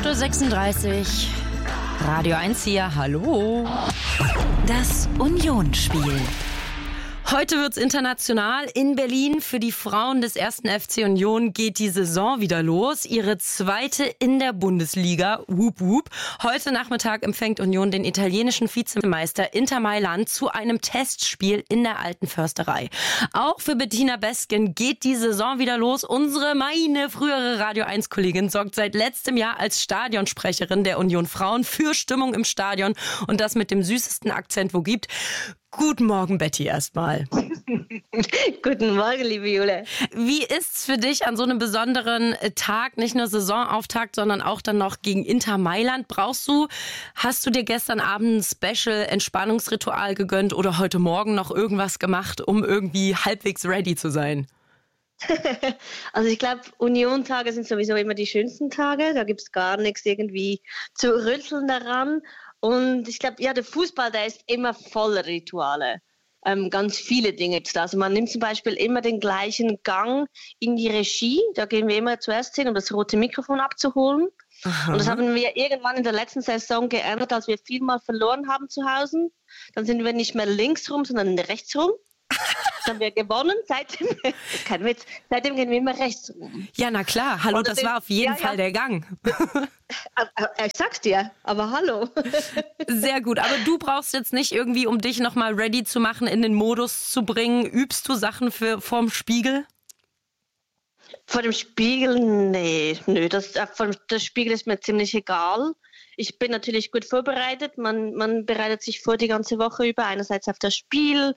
8:36 Uhr. Radio 1 hier, hallo. Das Unionsspiel. Heute wird's international. In Berlin für die Frauen des 1. FC Union geht die Saison wieder los. Ihre zweite in der Bundesliga. Wup, wup. Heute Nachmittag empfängt Union den italienischen Vizemeister Inter Mailand zu einem Testspiel in der Alten Försterei. Auch für Bettina Besken geht die Saison wieder los. Meine frühere Radio 1-Kollegin sorgt seit letztem Jahr als Stadionsprecherin der Union Frauen für Stimmung im Stadion und das mit dem süßesten Akzent, wo gibt. Guten Morgen, Betty, erstmal. Guten Morgen, liebe Jule. Wie ist's für dich an so einem besonderen Tag, nicht nur Saisonauftakt, sondern auch dann noch gegen Inter Mailand? Hast du dir gestern Abend ein Special-Entspannungsritual gegönnt oder heute Morgen noch irgendwas gemacht, um irgendwie halbwegs ready zu sein? Also ich glaube, Union-Tage sind sowieso immer die schönsten Tage. Da gibt's gar nichts irgendwie zu rütteln daran. Und ich glaube, ja, der Fußball, der ist immer voller Rituale. Ganz viele Dinge gibt's da. Also man nimmt zum Beispiel immer den gleichen Gang in die Regie. Da gehen wir immer zuerst hin, um das rote Mikrofon abzuholen. Aha. Und das haben wir irgendwann in der letzten Saison geändert, als wir vielmal verloren haben zu Hause. Dann sind wir nicht mehr links rum, sondern rechts rum. Dann haben wir gewonnen. Seitdem gehen wir immer rechts rum. Ja, na klar. Hallo, das war auf jeden Fall der Gang. Ich sag's dir, aber hallo. Sehr gut. Aber du brauchst jetzt nicht irgendwie, um dich nochmal ready zu machen, in den Modus zu bringen. Übst du Sachen vorm Spiegel? Vor dem Spiegel? Nee. Das Spiegel ist mir ziemlich egal. Ich bin natürlich gut vorbereitet. Man bereitet sich vor die ganze Woche über. Einerseits auf das Spiel.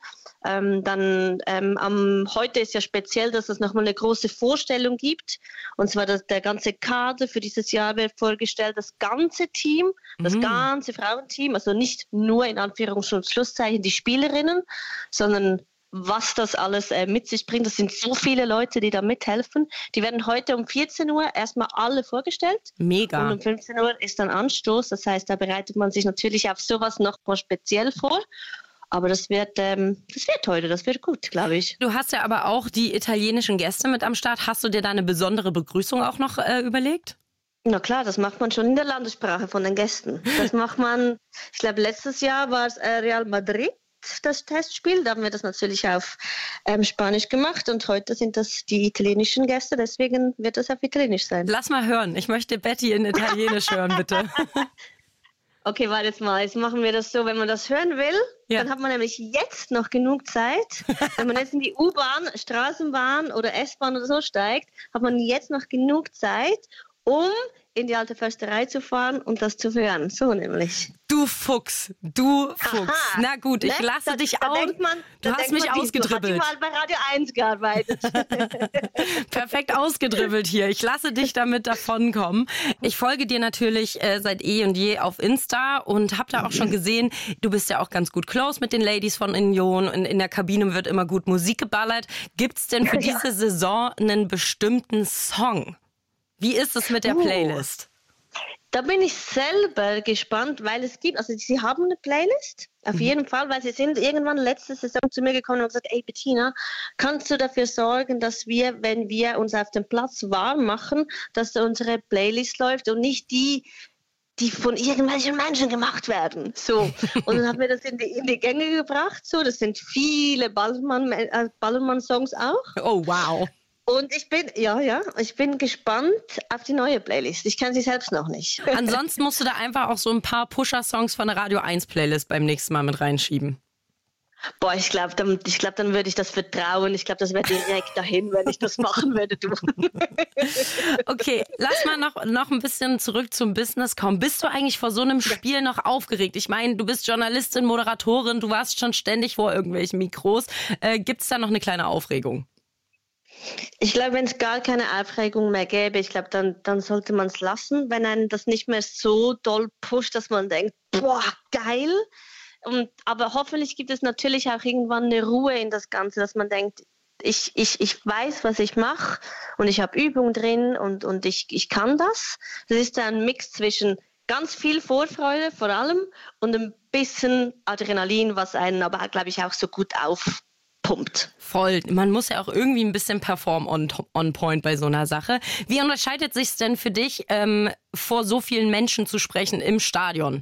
Heute ist ja speziell, dass es nochmal eine große Vorstellung gibt. Und zwar der ganze Kader für dieses Jahr wird vorgestellt. Das ganze Team, das ganze Frauenteam. Also nicht nur in Anführungs- und Schlusszeichen die Spielerinnen, sondern was das alles mit sich bringt. Das sind so viele Leute, die da mithelfen. Die werden heute um 14 Uhr erstmal alle vorgestellt. Mega. Und um 15 Uhr ist dann Anstoß. Das heißt, da bereitet man sich natürlich auf sowas noch mal speziell vor. Aber das wird heute, das wird gut, glaube ich. Du hast ja aber auch die italienischen Gäste mit am Start. Hast du dir da eine besondere Begrüßung auch noch überlegt? Na klar, das macht man schon in der Landessprache von den Gästen. Das macht man, ich glaube, letztes Jahr war es Real Madrid. Das Testspiel, da haben wir das natürlich auf Spanisch gemacht und heute sind das die italienischen Gäste, deswegen wird das auf Italienisch sein. Lass mal hören, ich möchte Betty in Italienisch hören, bitte. Okay, warte jetzt mal, jetzt machen wir das so, wenn man das hören will, dann hat man nämlich jetzt noch genug Zeit, wenn man jetzt in die U-Bahn, Straßenbahn oder S-Bahn oder so steigt, hat man jetzt noch genug Zeit, um in die Alte Försterei zu fahren und das zu hören. So nämlich. Du Fuchs. Aha. Na gut, ich lasse dich aus. Du hast mich ausgedribbelt. Du hast mal bei Radio 1 gearbeitet. Perfekt ausgedribbelt hier. Ich lasse dich damit davonkommen. Ich folge dir natürlich seit eh und je auf Insta und habe da auch schon gesehen, du bist ja auch ganz gut close mit den Ladies von Union und in der Kabine wird immer gut Musik geballert. Gibt's denn für diese Saison einen bestimmten Song? Wie ist es mit der Playlist? Da bin ich selber gespannt, weil es gibt, also sie haben eine Playlist, auf jeden Fall, weil sie sind irgendwann letzte Saison zu mir gekommen und gesagt, ey Bettina, kannst du dafür sorgen, dass wir, wenn wir uns auf dem Platz warm machen, dass da unsere Playlist läuft und nicht die von irgendwelchen Menschen gemacht werden. So. Und dann haben wir das in die Gänge gebracht, so, das sind viele Ballermann-Songs auch. Oh, wow. Und ich bin gespannt auf die neue Playlist. Ich kenne sie selbst noch nicht. Ansonsten musst du da einfach auch so ein paar Pusher-Songs von der Radio 1 Playlist beim nächsten Mal mit reinschieben. Boah, ich glaube, dann würde ich das vertrauen. Ich glaube, das wäre direkt dahin, wenn ich das machen würde. Du. Okay, lass mal noch ein bisschen zurück zum Business kommen. Bist du eigentlich vor so einem Spiel noch aufgeregt? Ich meine, du bist Journalistin, Moderatorin, du warst schon ständig vor irgendwelchen Mikros. Gibt es da noch eine kleine Aufregung? Ich glaube, wenn es gar keine Aufregung mehr gäbe, ich glaube, dann sollte man es lassen, wenn einen das nicht mehr so doll pusht, dass man denkt, boah, geil. Aber hoffentlich gibt es natürlich auch irgendwann eine Ruhe in das Ganze, dass man denkt, ich weiß, was ich mache und ich habe Übung drin und ich kann das. Das ist ein Mix zwischen ganz viel Vorfreude vor allem und ein bisschen Adrenalin, was einen aber, glaube ich, auch so gut pumpt. Voll. Man muss ja auch irgendwie ein bisschen performen on point bei so einer Sache. Wie unterscheidet sich's denn für dich, vor so vielen Menschen zu sprechen im Stadion?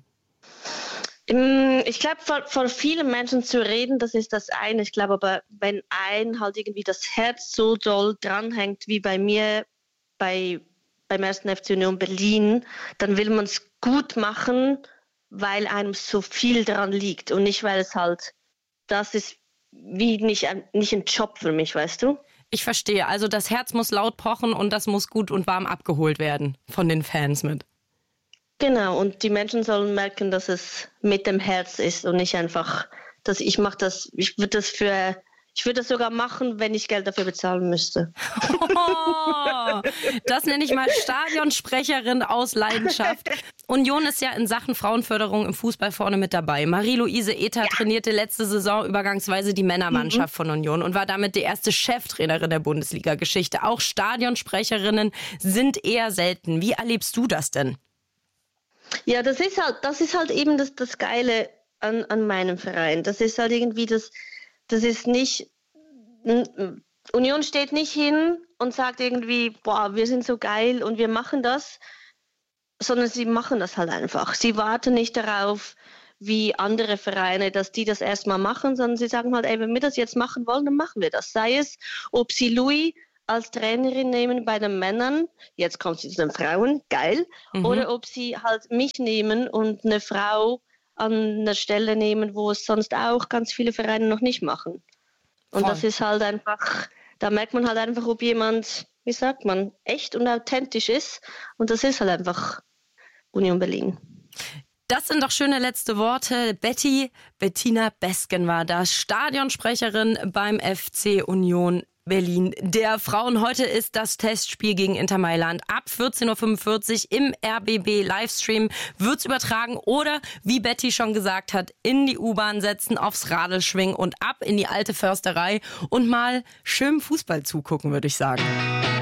Ich glaube, vor vielen Menschen zu reden, das ist das eine. Ich glaube aber, wenn halt irgendwie das Herz so doll dranhängt wie bei mir beim 1. FC Union Berlin, dann will man es gut machen, weil einem so viel dran liegt und nicht, weil es halt, das ist wie nicht ein Job für mich, weißt du? Ich verstehe. Also das Herz muss laut pochen und das muss gut und warm abgeholt werden von den Fans mit. Genau, und die Menschen sollen merken, dass es mit dem Herz ist und nicht einfach, dass ich würde das sogar machen, wenn ich Geld dafür bezahlen müsste. Oh, das nenne ich mal Stadionsprecherin aus Leidenschaft. Union ist ja in Sachen Frauenförderung im Fußball vorne mit dabei. Marie-Louise Ether trainierte letzte Saison übergangsweise die Männermannschaft von Union und war damit die erste Cheftrainerin der Bundesliga-Geschichte. Auch Stadionsprecherinnen sind eher selten. Wie erlebst du das denn? Ja, das ist halt eben das Geile an meinem Verein. Das ist halt irgendwie das ist nicht, Union steht nicht hin und sagt irgendwie, boah, wir sind so geil und wir machen das, sondern sie machen das halt einfach. Sie warten nicht darauf, wie andere Vereine, dass die das erstmal machen, sondern sie sagen halt, ey, wenn wir das jetzt machen wollen, dann machen wir das. Sei es, ob sie Louis als Trainerin nehmen bei den Männern, jetzt kommt sie zu den Frauen, geil, oder ob sie halt mich nehmen und eine Frau an einer Stelle nehmen, wo es sonst auch ganz viele Vereine noch nicht machen. Und Voll. das ist halt einfach, da merkt man halt einfach, ob jemand, wie sagt man, echt und authentisch ist. Und das ist halt einfach Union Berlin. Das sind doch schöne letzte Worte. Bettina Besgen war das, Stadionsprecherin beim FC Union Berlin der Frauen. Heute ist das Testspiel gegen Inter Mailand. Ab 14.45 Uhr im RBB-Livestream wird's übertragen oder, wie Betty schon gesagt hat, in die U-Bahn setzen, aufs Radl schwingen und ab in die alte Försterei und mal schön Fußball zugucken, würde ich sagen.